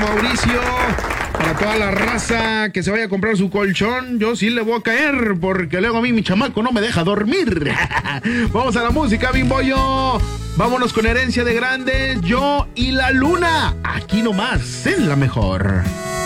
Mauricio. Para toda la raza que se vaya a comprar su colchón, yo sí le voy a caer, porque luego a mí mi chamaco no me deja dormir. Vamos a la música, Bimbollo. Vámonos con Herencia de Grande, Yo y la Luna. Aquí nomás, en la mejor.